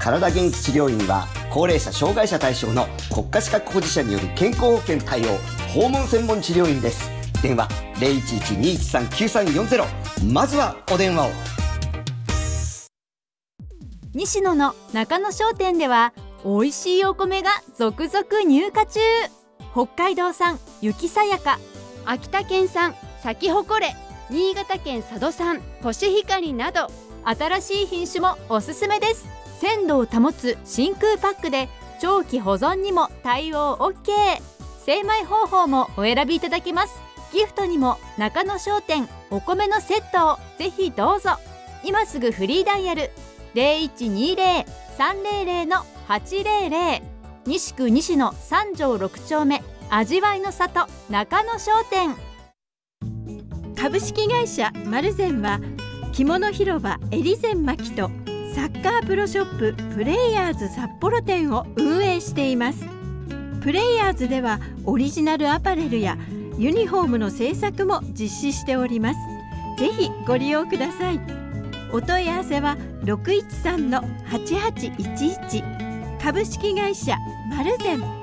体元気治療院は高齢者障害者対象の国家資格保持者による健康保険対応訪問専門治療院です。電話 0112139340。 まずはお電話を。 西野の中野商店では美味しいお米が続々入荷中。北海道産雪さやか、秋田県産咲き誇れ、新潟県佐渡産コシヒカリなど新しい品種もおすすめです。鮮度を保つ真空パックで長期保存にも対応 OK。 精米方法もお選びいただけます。ギフトにも中野商店お米のセットをぜひどうぞ。今すぐフリーダイヤル 0120-300-800、 西区西野3条6丁目味わいの里中野商店。 株式会社マルゼンは着物広場エリゼンマキとサッカープロショッププレイヤーズ札幌店を運営しています。プレイヤーズではオリジナルアパレルやユニフォームの制作も実施しております。ぜひご利用ください。お問い合わせは 613-8811。 株式会社マルゼン。